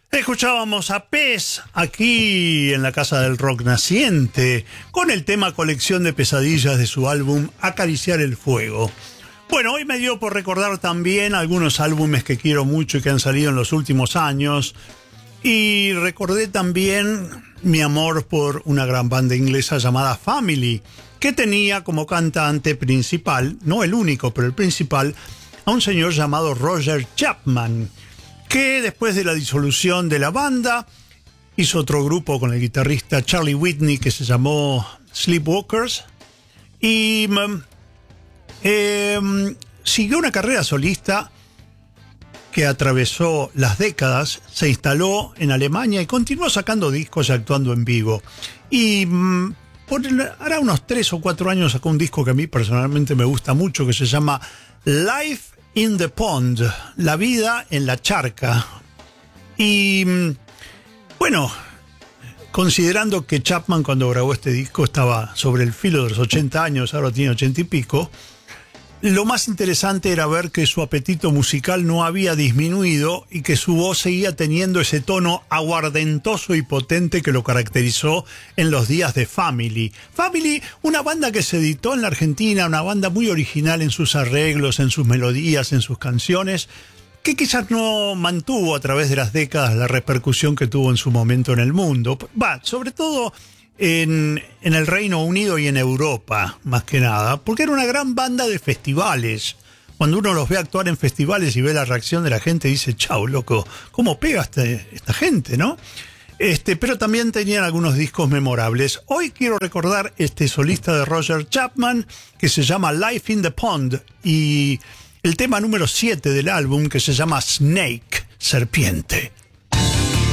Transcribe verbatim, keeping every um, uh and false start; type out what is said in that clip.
Escuchábamos a Pez aquí en la Casa del Rock Naciente con el tema Colección de Pesadillas de su álbum Acariciar el Fuego. Bueno, hoy me dio por recordar también algunos álbumes que quiero mucho y que han salido en los últimos años. Y recordé también mi amor por una gran banda inglesa llamada Family, que tenía como cantante principal, no el único, pero el principal, a un señor llamado Roger Chapman, que después de la disolución de la banda hizo otro grupo con el guitarrista Charlie Whitney que se llamó Sleepwalkers y eh, siguió una carrera solista que atravesó las décadas, se instaló en Alemania y continuó sacando discos y actuando en vivo. Y mm, por, hará unos tres o cuatro años sacó un disco que a mí personalmente me gusta mucho, que se llama Life in the Pond, la vida en la charca. Y bueno, considerando que Chapman cuando grabó este disco estaba sobre el filo de los ochenta años, ahora tiene ochenta y pico, lo más interesante era ver que su apetito musical no había disminuido y que su voz seguía teniendo ese tono aguardentoso y potente que lo caracterizó en los días de Family. Family, una banda que se editó en la Argentina, una banda muy original en sus arreglos, en sus melodías, en sus canciones, que quizás no mantuvo a través de las décadas la repercusión que tuvo en su momento en el mundo. Va, sobre todo En, en el Reino Unido y en Europa, más que nada, porque era una gran banda de festivales. Cuando uno los ve actuar en festivales y ve la reacción de la gente, dice, chau, loco, ¿cómo pega este, esta gente, no? Este, pero también tenían algunos discos memorables. Hoy quiero recordar este solista de Roger Chapman, que se llama Life in the Pond, y el tema número siete del álbum, que se llama Snake, Serpiente.